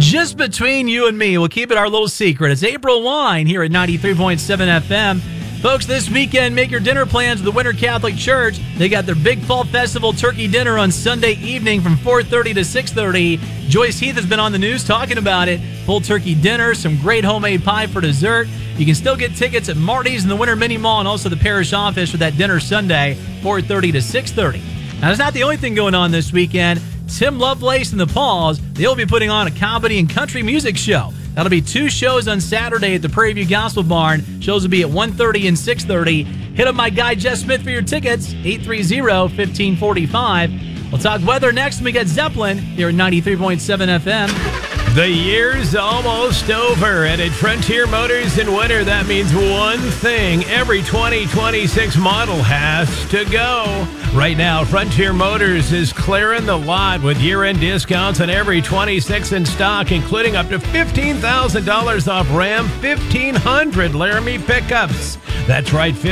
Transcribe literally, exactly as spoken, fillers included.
Just between you and me, we'll keep it our little secret. It's April Wine here at ninety-three point seven F M. Folks, this weekend, make your dinner plans with the Winter Catholic Church. They got their big fall festival turkey dinner on Sunday evening from four thirty to six thirty. Joyce Heath has been on the news talking about it. Full turkey dinner, some great homemade pie for dessert. You can still get tickets at Marty's in the Winter Mini Mall and also the parish office for that dinner Sunday, four thirty to six thirty. Now, that's not the only thing going on this weekend. Tim Lovelace and the Paws, they'll be putting on a comedy and country music show. That'll be two shows on Saturday at the Prairie View Gospel Barn. Shows will be at one thirty and six thirty. Hit up my guy Jess Smith for your tickets, eight three zero, one five four five. We'll talk weather next when we get Zeppelin here at ninety-three point seven F M. The year's almost over, and at Frontier Motors in winter, that means one thing. Every twenty twenty-six model has to go. Right now, Frontier Motors is clearing the lot with year-end discounts on every twenty-six in stock, including up to fifteen thousand dollars off Ram fifteen hundred Laramie pickups. That's right,